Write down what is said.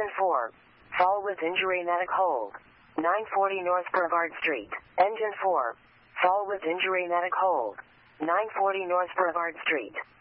Engine 4. Fall with injury medic hold. 940 North Brevard Street. Engine 4. Fall with injury medic hold. 940 North Brevard Street.